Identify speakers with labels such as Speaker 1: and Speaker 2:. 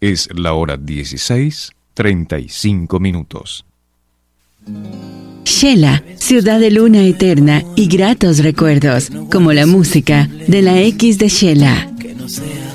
Speaker 1: Es la hora 16:35.
Speaker 2: Shela, ciudad de luna eterna y gratos recuerdos, como la música de la X de Shela.
Speaker 3: Que no sea